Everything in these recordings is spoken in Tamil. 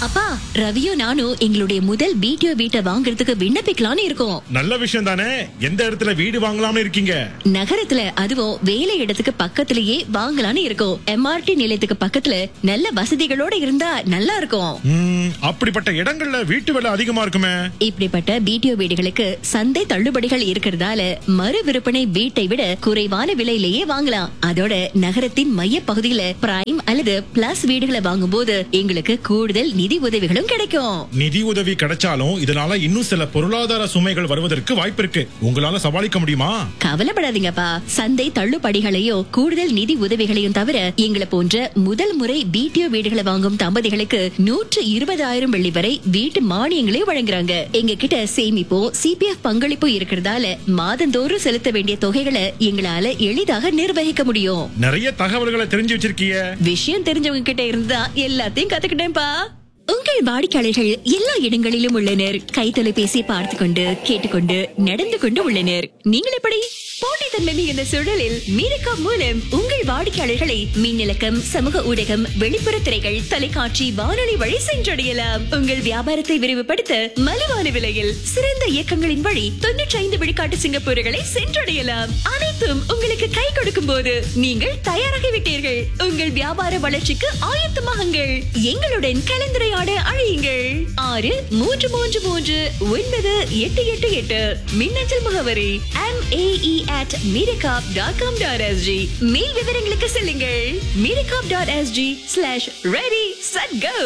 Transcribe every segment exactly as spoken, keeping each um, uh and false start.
அப்பா, ரவியும் நானும் எங்களுடைய முதல் பிடிஓ வீட்டை வாங்குறதுக்கு விண்ணப்பிக்கலாம்னு இருக்கோம். நல்ல விஷயம் தானே. எந்த இடத்துல வீடு வாங்கலாம்னு இருக்கீங்க? நகரத்துல, அதுவும் வேலை இடத்துக்கு பக்கத்திலேயே வாங்கலாம்னு இருக்கோம். எம்ஆர்டி நிலையத்துக்கு பக்கத்துல நல்ல வசதிகளோட இருந்தா நல்லா இருக்கும். ம், அப்படிப்பட்ட இடங்கள்ல வீட்டு விலை அதிகமா இருக்குமே. இப்படிப்பட்ட பிடிஓ வீடுகளுக்கு சந்தை தள்ளுபடிகள் இருக்கிறதால மறு விற்பனை வீட்டை விட குறைவான விலையிலேயே வாங்கலாம். அதோட நகரத்தின் மைய பகுதியில பிரைம் அல்லது பிளஸ் வீடுகளை வாங்கும் போது எங்களுக்கு கூடுதல் நிதி உதவிகளும் கிடைக்கும். நிதி உதவி கிடைச்சாலும் இதனால இன்னும் சில பொருளாதார சுமைகள் வருவதற்கு வாய்ப்பு இருக்கு. உங்களால சமாளிக்க முடியுமா? கவலைப்படாதீங்கப்பா. சந்தை தள்ளுபடிகளையோ கூடுதல் நிதி உதவிகளையும் தவிர எங்களை போன்ற முதல் முறை பிடிஓ வீடுகளை வாங்கும் தம்பதிகளுக்கு நூற்று இருபதாயிரம் வெள்ளி வரை வீட்டு மானியங்களையும் வழங்குறாங்க. எங்க கிட்ட சேமிப்போ சிபிஎஃப் பங்களிப்போ இருக்கிறதால மாதந்தோறும் செலுத்த வேண்டிய தொகைகளை எங்களால எளிதாக நிர்வகிக்க முடியும். நிறைய தகவல்களை தெரிஞ்சு வச்சிருக்கீங்க. விஷயம் தெரிஞ்சவங்க கிட்ட இருந்தா எல்லாத்தையும் கத்துக்கிட்டேன்பா. உங்கள் வாடிக்கையாளர்கள் எல்லா இடங்களிலும் உள்ளனர். கைத்தொலைபேசி பார்த்து கொண்டு கேட்டுக்கொண்டு நடந்து கொண்டு உள்ளனர். நீங்கள் எப்படி? போட்டித்தன்மை இந்த சூழலில் மீரக்கா மூலம் உங்கள் வாடிக்கையாளர்களை மின்னலக்கம், சமூக ஊடகம், வெளிப்புற திரைகள், தொலைக்காட்சி, வானொலி வழி சென்றடையலாம். உங்கள் வியாபாரத்தை விரிவுபடுத்த மலிவான விலையில் சிறந்த இயக்கங்களின் வழி தொன்னூற்றி ஐந்து விழுக்காட்டு சிங்கப்பூர்களை சென்றடையலாம். அனைத்தும் உங்களுக்கு கை கொடுக்கும் போது நீங்கள் தயாராகிவிட்டீர்கள். உங்கள் வியாபார வளர்ச்சிக்கு ஆயத்தமாகுங்கள். எங்களுடன் கலந்துரையாட அழையுங்கள். ஆறு மூன்று மூன்று மூன்று ஒன்பது எட்டு எட்டு எட்டு. மின்னஞ்சல் முகவரி MAE at மீரகாப் dot com dot SG. மேல் விவரங்களுக்கு செல்லுங்கள். மீரகாப் dot SG slash ready set go.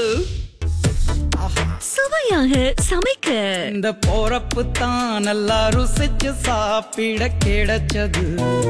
சுவையாக சமைக்க இந்த போறப்பு தான் நல்லா ருசிச்சு சாப்பிட கிடைச்சது.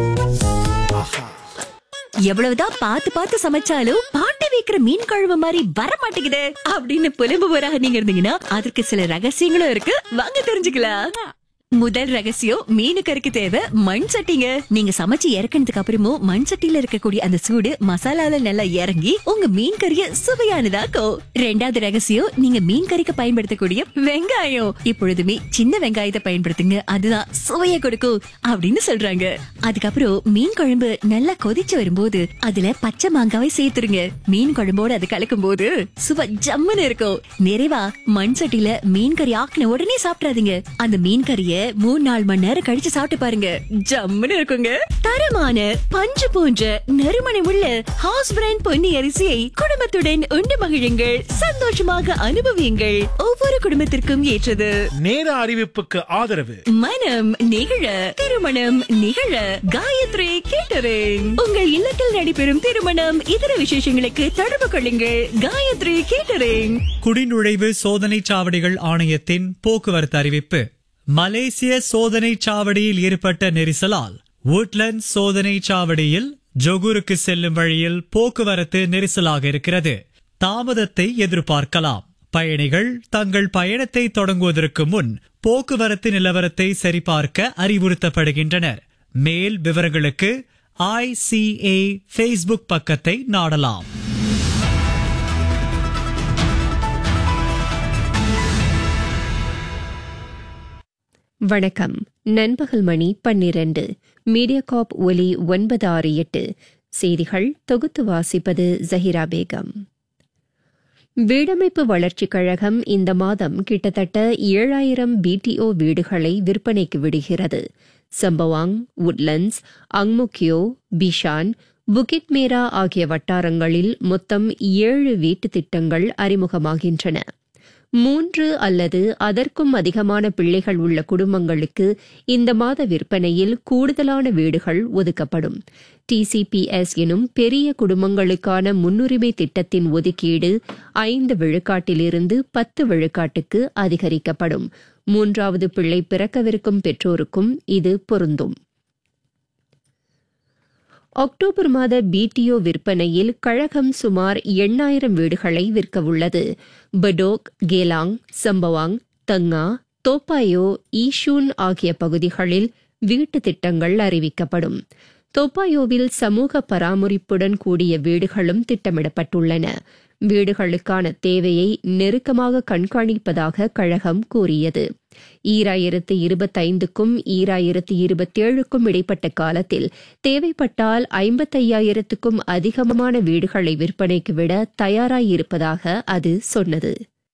எவ்வளவுதான் பார்த்து பார்த்து சமைச்சாலும் பாட்டி வைக்கிற மீன் குழம்பு மாதிரி வர மாட்டேங்குது அப்படின்னு புலம்புவராக நீங்க இருந்தீங்கன்னா அதற்கு சில ரகசியங்களும் இருக்கு. வாங்க தெரிஞ்சுக்கலாம். முதல் ரகசியம், மீனுக்கறிக்கு தேவை மண் சட்டிங்க. நீங்க சமைச்சு இறக்கினதுக்கு அப்புறமும் மண் சட்டியில இருக்கக்கூடிய அந்த சூடு மசாலால நல்லா இறங்கி உங்க மீன் கறிய சுவையானதாக்கும். ரெண்டாவது ரகசியம், நீங்க மீன் கறிக்கு பயன்படுத்தக்கூடிய வெங்காயம் இப்பொழுதுமே சின்ன வெங்காயத்தை பயன்படுத்துங்க. அதுதான் சுவைய கொடுக்கும் அப்படின்னு சொல்றாங்க. அதுக்கப்புறம் மீன் குழம்பு நல்லா கொதிச்சு வரும்போது அதுல பச்சை மாங்காவை சேர்த்துருங்க. மீன் குழம்போட அது கலக்கும் போது சுவை ஜம்முன்னு இருக்கும். நிறைவா மண் சட்டியில மீன் கறி ஆக்கின உடனே சாப்பிடாதீங்க. அந்த மீன் கறிய மூணு நாலு மணி நேரம் கழிச்சு சாப்பிட்டு பாருங்க. ஜம்முன்னு இருக்குங்க. தரமான பஞ்சு போன்ற நறுமணம் உள்ள ஹவுஸ் பிராண்ட் பொன்னி அரிசியை குடும்பத்துடன் உண்டு மகிழுங்கள். சந்தோஷமாக அனுபவியுங்கள். ஒவ்வொரு குடும்பத்திற்கும் ஏற்றது. நேர அறிவிப்புக்கு ஆதரவு மனம் நிகழ திருமணம் நிகழ காயத்ரி கேட்டரிங். உங்கள் இல்லத்தில் நடைபெறும் திருமணம் இதர விசேஷங்களுக்கு தொடர்பு கொள்ளுங்கள். காயத்ரி கேட்டரிங். குடிநுழைவு சோதனை சாவடிகள் ஆணையத்தின் போக்குவரத்து அறிவிப்பு. மலேசிய சோதனை சாவடியில் ஏற்பட்ட நெரிசலால் வுட்லண்ட் சோதனை சாவடியில் ஜொகூருக்கு செல்லும் வழியில் போக்குவரத்து நெரிசலாக இருக்கிறது. தாமதத்தை எதிர்பார்க்கலாம். பயணிகள் தங்கள் பயணத்தை தொடங்குவதற்கு முன் போக்குவரத்து நிலவரத்தை சரிபார்க்க அறிவுறுத்தப்படுகின்றனர். மேல் விவரங்களுக்கு ஐசிஏ ஃபேஸ்புக் பக்கத்தை நாடலாம். வணக்கம். நண்பகல் மணி பன்னிரண்டு. மீடியாகாப் ஒலி ஒன்பது ஆறு எட்டு. செய்திகள் தொகுத்து வாசிப்பது ஜஹிரா பேகம். வீடமைப்பு வளர்ச்சிக் கழகம் இந்த மாதம் கிட்டத்தட்ட ஏழாயிரம் பிடிஓ வீடுகளை விற்பனைக்கு விடுகிறது. சம்பவாங், உட்லண்ட்ஸ், அங்முக்கியோ, பிஷான், புகிட் மேரா ஆகிய வட்டாரங்களில் மொத்தம் ஏழு வீட்டு திட்டங்கள் அறிமுகமாகின்றன. மூன்று அல்லது அதற்கும் அதிகமான பிள்ளைகள் உள்ள குடும்பங்களுக்கு இந்த மாத விற்பனையில் கூடுதலான வீடுகள் ஒதுக்கப்படும். டிசிபிஎஸ் எனும் பெரிய குடும்பங்களுக்கான முன்னுரிமை திட்டத்தின் ஒதுக்கீடு ஐந்து விழுக்காட்டிலிருந்து பத்து விழுக்காட்டுக்கு அதிகரிக்கப்படும். மூன்றாவது பிள்ளை பிறக்கவிருக்கும் பெற்றோருக்கும் இது பொருந்தும். அக்டோபர் மாத பிடிஓ விற்பனையில் கழகம் சுமார் எண்ணாயிரம் வீடுகளை விற்கவுள்ளது. படோக், கேலாங், சம்பவாங், தங்கா, தோப்பாயோ, ஈஷூன் ஆகிய பகுதிகளில் வீட்டு திட்டங்கள் அறிவிக்கப்படும். தோப்பாயோவில் சமூக பராமரிப்புடன் கூடிய வீடுகளும் திட்டமிடப்பட்டுள்ளன. வீடுகளுக்கான தேவையை நெருக்கமாக கண்காணிப்பதாக கழகம் கூறியது. ஈராயிரத்து இருபத்தைந்துக்கும் ஈராயிரத்து இருபத்தேழுக்கும் இடைப்பட்ட காலத்தில் தேவைப்பட்டால் ஐம்பத்தையாயிரத்துக்கும் அதிகமான வீடுகளை விற்பனைக்கு விட தயாராயிருப்பதாக அது சொன்னது.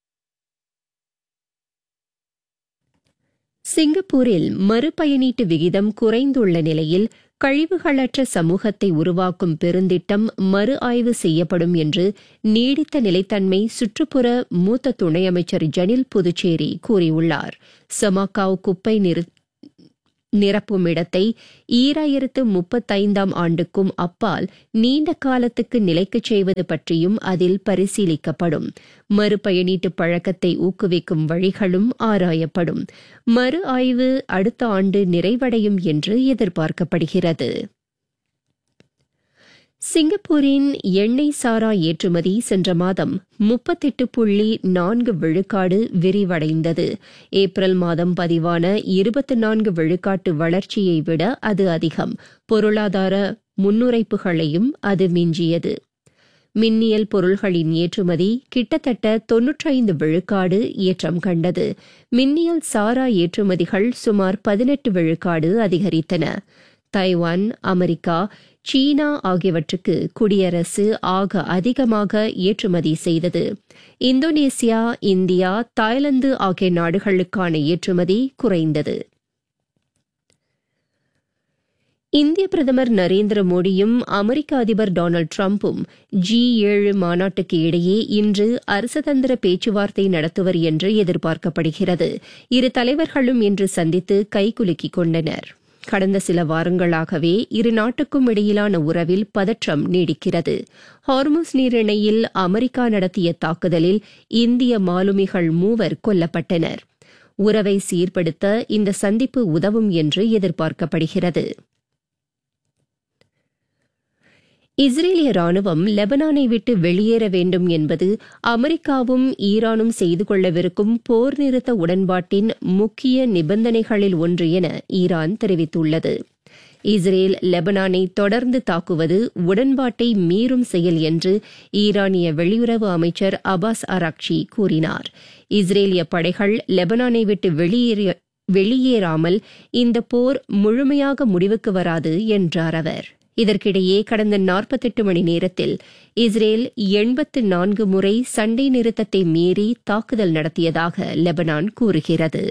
சிங்கப்பூரில் மறுபயனீட்டு விகிதம் குறைந்துள்ள நிலையில் கழிவுகளற்ற சமூகத்தை உருவாக்கும் பெருந்திட்டம் மறு ஆய்வு செய்யப்படும் என்று நீடித்த நிலைத்தன்மை சுற்றுப்புற மூத்த துணை அமைச்சர் ஜனில் புதுச்சேரி கூறியுள்ளார். சமாக்காவ் குப்பை நிரப்பும் இடத்தை ஈராயிரத்து முப்பத்தைந்தாம் ஆண்டுக்கும் அப்பால் நீண்ட காலத்துக்கு நிலைக்கச் செய்வது பற்றியும் அதில் பரிசீலிக்கப்படும். மறுபயனீட்டு பழக்கத்தை ஊக்குவிக்கும் வழிகளும் ஆராயப்படும். மறு ஆய்வு அடுத்த ஆண்டு நிறைவடையும் என்று எதிர்பார்க்கப்படுகிறது. சிங்கப்பூரின் எண்ணெய் சாரா ஏற்றுமதி சென்ற மாதம் முப்பத்தெட்டு புள்ளி நான்கு விழுக்காடு விரிவடைந்தது. ஏப்ரல் மாதம் பதிவான இருபத்தி நான்கு விழுக்காட்டு வளர்ச்சியை விட அது அதிகம். பொருளாதார முன்னுரைப்புகளையும் அது மிஞ்சியது. மின்னியல் பொருள்களின் ஏற்றுமதி கிட்டத்தட்ட தொன்னூற்றைந்து விழுக்காடு ஏற்றம் கண்டது. மின்னியல் சாரா ஏற்றுமதிகள் சுமார் பதினெட்டு விழுக்காடு அதிகரித்தன. தைவான், அமெரிக்கா, சீனா ஆகியவற்றுக்கு குடியரசு ஆக அதிகமாக ஏற்றுமதி செய்தது. இந்தோனேசியா, இந்தியா, தாய்லாந்து ஆகிய நாடுகளுக்கான ஏற்றுமதி குறைந்தது. இந்திய பிரதமர் நரேந்திர மோடியும் அமெரிக்க அதிபர் டொனால்டு டிரம்பும் ஜி ஏழு மாநாட்டுக்கு இடையே இன்று அரசதந்திர பேச்சுவார்த்தை நடத்துவர் என்று எதிர்பார்க்கப்படுகிறது. இரு தலைவர்களும் இன்று சந்தித்து கைகுலுக்கிக் கொண்டனர். கடந்த சில வாரங்களாகவே இரு நாட்டுக்கும் இடையிலான உறவில் பதற்றம் நீடிக்கிறது. ஹார்முஸ் நீரிணையில் அமெரிக்கா நடத்திய தாக்குதலில் இந்திய மாலுமிகள் மூவர் கொல்லப்பட்டனர். உறவை சீர்படுத்த இந்த சந்திப்பு உதவும் என்று எதிர்பார்க்கப்படுகிறது. இஸ்ரேலிய ராணுவம் லெபனானை விட்டு வெளியேற வேண்டும் என்பது அமெரிக்காவும் ஈரானும் செய்து கொள்ளவிருக்கும் போர் நிறுத்த உடன்பாட்டின் முக்கிய நிபந்தனைகளில் ஒன்று என ஈரான் தெரிவித்துள்ளது. இஸ்ரேல் லெபனானை தொடர்ந்து தாக்குவது உடன்பாட்டை மீறும் செயல் என்று ஈரானிய வெளியுறவு அமைச்சர் அபாஸ் அராக்சி கூறினார். இஸ்ரேலிய படைகள் லெபனானை விட்டு வெளியேறிய வெளியேறாமல் இந்த போர் முழுமையாக முடிவுக்கு வராது என்றார் அவர். இதற்கிடையே கடந்த நாற்பத்தெட்டு மணி நேரத்தில் இஸ்ரேல் எண்பத்து நான்கு முறை சண்டை நிறுத்தத்தை மீறி தாக்குதல் நடத்தியதாக லெபனான் கூறுகிறது.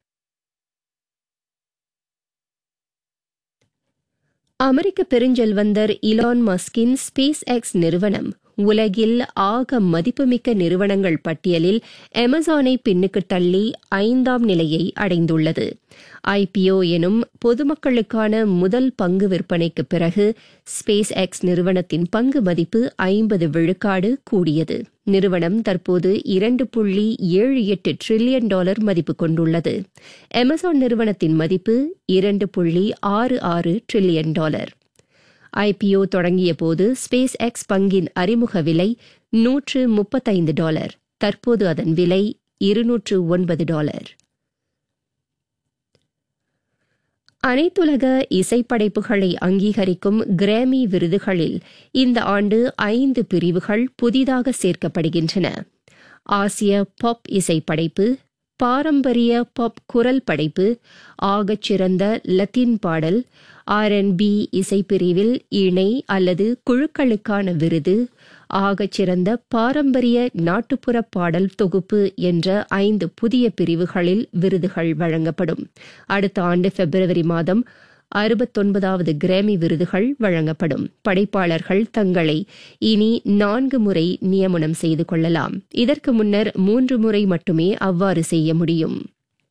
அமெரிக்க பெருஞ்செல்வந்தர் இலான் மஸ்கின் ஸ்பேஸ் எக்ஸ் நிறுவனம் உலகில் ஆக மதிப்புமிக்க நிறுவனங்கள் பட்டியலில் அமேசானை பின்னுக்கு தள்ளி ஐந்தாம் நிலையை அடைந்துள்ளது. ஐபிஓ எனும் பொதுமக்களுக்கான முதல் பங்கு விற்பனைக்கு பிறகு ஸ்பேஸ் எக்ஸ் நிறுவனத்தின் பங்கு மதிப்பு ஐம்பது விழுக்காடு கூடியது. நிறுவனம் தற்போது இரண்டு புள்ளி ஏழு எட்டு டிரில்லியன் டாலர் மதிப்பு கொண்டுள்ளது. அமேசான் நிறுவனத்தின் மதிப்பு இரண்டு புள்ளி ஆறு ஆறு டிரில்லியன் டாலர். ஐபிஓ தொடங்கிய போது ஸ்பேஸ் எக்ஸ் பங்கின் அறிமுக விலை நூற்று முப்பத்தைந்து டாலர். தற்போது அதன் விலை இருநூற்று ஒன்பது டாலர். அனைத்துலக இசைப்படைப்புகளை அங்கீகரிக்கும் கிராமி விருதுகளில் இந்த ஆண்டு ஐந்து பிரிவுகள் புதிதாக சேர்க்கப்படுகின்றன. ஆசிய பாப் இசைப்படைப்பு, பாரம்பரிய பாப் குரல் படைப்பு, ஆகச்சிறந்த லத்தீன் பாடல், ஆர் அண்ட் பி இசைப்பிரிவில் இணை அல்லது குழுக்களுக்கான விருது, ஆகச்சிறந்த பாரம்பரிய நாட்டுப்புற பாடல் தொகுப்பு என்ற ஐந்து புதிய பிரிவுகளில் விருதுகள் வழங்கப்படும். அடுத்த ஆண்டு பிப்ரவரி மாதம் அறுபத்தொன்பதாவது கிராமி விருதுகள் வழங்கப்படும். படைப்பாளர்கள் தங்களை இனி நான்கு முறை நியமனம் செய்து கொள்ளலாம். இதற்கு முன்னர் மூன்று முறை மட்டுமே அவ்வாறு செய்ய முடியும்.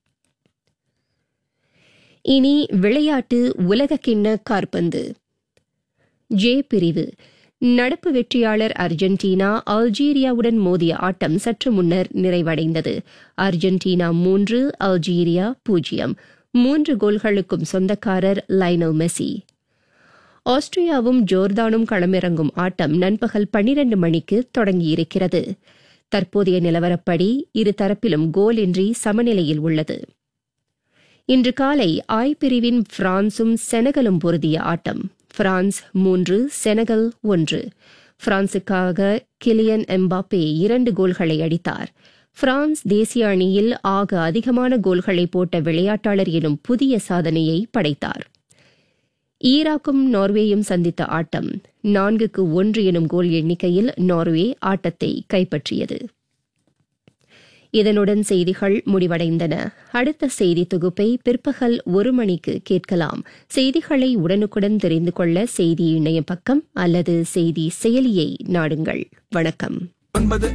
இனி விளையாட்டு. உலகக்கிண்ண காற்பந்து ஜே பிரிவு நடப்பு வெற்றியாளர் அர்ஜென்டினா அல்ஜீரியாவுடன் மோதிய ஆட்டம் சற்று முன்னர் நிறைவடைந்தது. அர்ஜென்டினா மூன்று, அல்ஜீரியா பூஜ்ஜியம். மூன்று கோல்களுக்கும் சொந்தக்காரர் லைனல் மெஸ்ஸி. ஆஸ்திரியாவும் ஜோர்தானும் களமிறங்கும் ஆட்டம் நண்பகல் பன்னிரண்டு மணிக்கு தொடங்கியிருக்கிறது. தற்போதைய நிலவரப்படி இரு தரப்பிலும் கோலின்றி சமநிலையில் உள்ளது. இன்று காலை ஆய் பிரிவின் பிரான்சும் செனகலும் பொருதிய ஆட்டம். பிரான்ஸ் மூன்று, செனகல் ஒன்று. பிரான்சுக்காக கிலியன் எம்பாப்பே இரண்டு கோல்களை அடித்தார். பிரான்ஸ் தேசிய அணியில் ஆக அதிகமான கோல்களை போட்ட விளையாட்டாளர் எனும் புதிய சாதனையை படைத்தார். ஈராக்கும் நார்வேயும் சந்தித்த ஆட்டம் நான்குக்கு ஒன்று எனும் கோல் எண்ணிக்கையில் நார்வே ஆட்டத்தை கைப்பற்றியது. இதனுடன் செய்திகள் முடிவடைந்தன. அடுத்த செய்தி தொகுப்பை பிற்பகல் ஒரு மணிக்கு கேட்கலாம். செய்திகளை உடனுக்குடன் தெரிந்து கொள்ள செய்தி இணைய பக்கம் அல்லது செய்தி செயலியை நாடுங்கள். வணக்கம். ஒன்பது